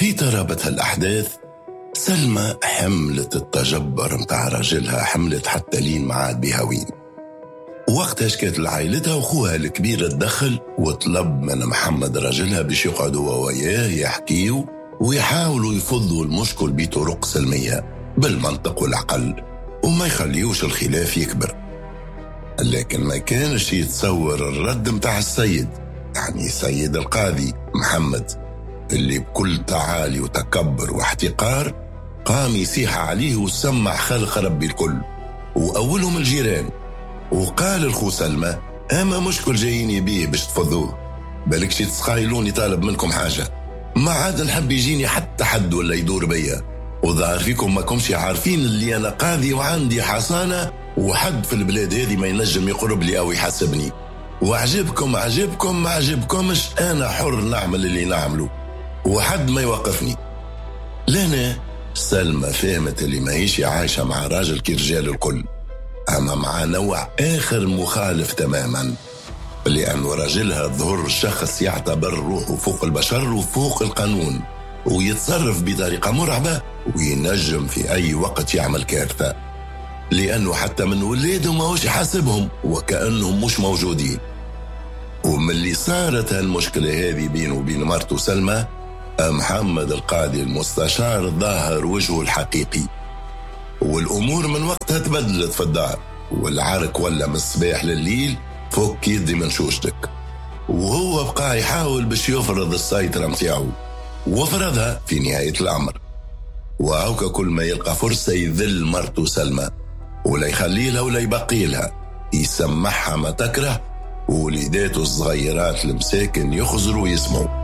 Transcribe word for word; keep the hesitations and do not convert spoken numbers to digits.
في ترابة الأحداث سلمى حملت التجبر متاع راجلها، حملت حتى لين ما عاد بها وين. وقتها شكت لعائلتها وأخوها الكبير تدخل وطلب من محمد راجلها باش يقعدوا وياه يحكيوا ويحاولوا يفضوا المشكل بطرق سلمية بالمنطق والعقل وما يخليوش الخلاف يكبر. لكن ما كانش يتصور الرد متاع السيد، يعني سيد القاضي محمد، اللي بكل تعالي وتكبر واحتقار قام يسيح عليه وسمع خلق ربي الكل وأولهم الجيران، وقال الخو سلمى أما مشكل جاييني بيه باش تفضوه، بالكش تسخايلوني طالب منكم حاجة، ما عاد نحب يجيني حتى حد ولا يدور بيا، وظهر فيكم ما كمش عارفين اللي أنا قاضي وعندي حصانة وحد في البلاد هذه ما ينجم يقرب لي أو يحاسبني، وعجبكم عجبكم ما عجبكمش أنا حر نعمل اللي نعمله وحد ما يوقفني. لنا سلمى فهمت اللي ما هيش عايشة مع راجل كرجال الكل، أما مع نوع آخر مخالف تماما، لأن راجلها ظهر شخص يعتبر روحه فوق البشر وفوق القانون ويتصرف بطريقة مرعبة وينجم في أي وقت يعمل كارثة، لأنه حتى من ولاده ما هوش يحاسبهم وكأنهم مش موجودين. ومن اللي صارت هالمشكلة هذه بينه وبين مرته سلمى، محمد القاضي المستشار ظاهر وجهه الحقيقي، والأمور من وقتها تبدلت في الدار، والعرك ولا من الصباح لليل فوق يدي من شوشتك، وهو بقى يحاول باش يفرض السيطرة متاعه وفرضها في نهاية الأمر، وهوكا كل ما يلقى فرصة يذل مرته سلمى ولا يخلي لها ولا يبقي لها، يسمعها ما تكره، ووليداته الصغيرات المساكن يخزروا ويسمعوا.